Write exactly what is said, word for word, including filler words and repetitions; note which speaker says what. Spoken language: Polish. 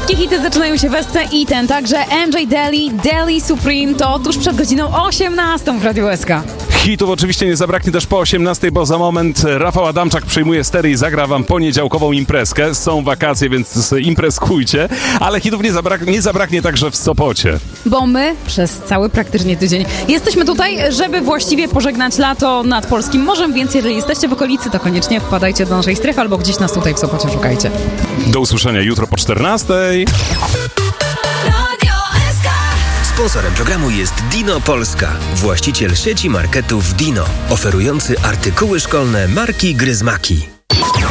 Speaker 1: Wszystkie hity zaczynają się w S C i ten, także M J Daly, Daly Supreme to tuż przed godziną osiemnastą w Radiu S K.
Speaker 2: Hitów oczywiście nie zabraknie też po osiemnastej, bo za moment Rafał Adamczak przejmuje stery i zagra wam poniedziałkową imprezkę. Są wakacje, więc imprezkujcie, ale hitów nie, zabrak- nie zabraknie także w Sopocie.
Speaker 1: Bo my przez cały praktycznie tydzień jesteśmy tutaj, żeby właściwie pożegnać lato nad polskim morzem, więc jeżeli jesteście w okolicy, to koniecznie wpadajcie do naszej strefy albo gdzieś nas tutaj w Sopocie szukajcie.
Speaker 2: Do usłyszenia jutro po czternastej.
Speaker 3: Sponsorem programu jest Dino Polska, właściciel sieci marketów Dino, oferujący artykuły szkolne marki Gryzmaki.